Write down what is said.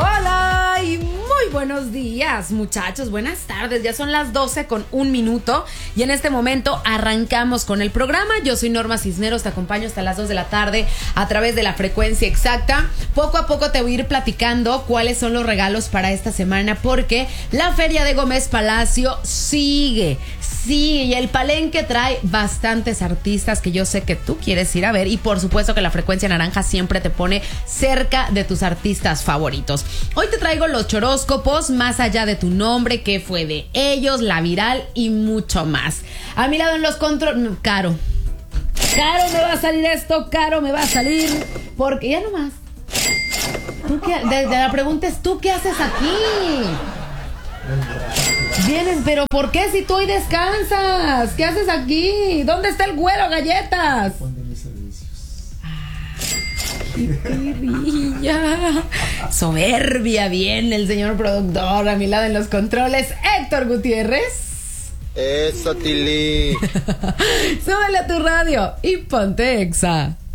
Hola y muy buenos días, muchachos. Buenas tardes. Ya son las 12:01 y en este momento arrancamos con el programa. Yo soy Norma Cisneros, te acompaño hasta las 2 de la tarde a través de la frecuencia exacta. Poco a poco te voy a ir platicando cuáles son los regalos para esta semana, porque la Feria de Gómez Palacio sigue. Sí, y el palenque trae bastantes artistas que yo sé que tú quieres ir a ver, y por supuesto que la frecuencia naranja siempre te pone cerca de tus artistas favoritos. Hoy te traigo los choróscopos, más allá de tu nombre, qué fue de ellos, la viral y mucho más. A mi lado en los controles, Caro me va a salir esto, Caro me va a salir, porque ya nomás. La pregunta es, ¿tú qué haces aquí? Vienes, pero ¿por qué si tú hoy descansas? ¿Qué haces aquí? ¿Dónde está el güero, galletas? ¡Qué pirilla! Soberbia, bien el señor productor. A mi lado en los controles, Héctor Gutiérrez. Eso, Tili. Súbele a tu radio y ponte Exa.